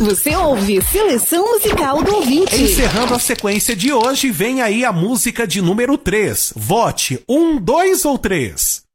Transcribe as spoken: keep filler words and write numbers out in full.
Você ouve Seleção Musical do Ouvinte. Encerrando a sequência de hoje, vem aí a música de número três. Vote um, dois ou três?